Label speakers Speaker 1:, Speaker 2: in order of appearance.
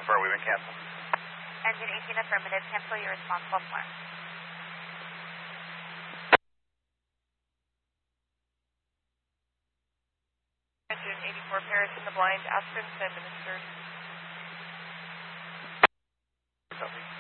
Speaker 1: confirm we've been canceled.
Speaker 2: Engine 18 affirmative. Cancel your responsible form.
Speaker 3: Engine 84 Paris in the blind. Aspens administered.
Speaker 1: Copy.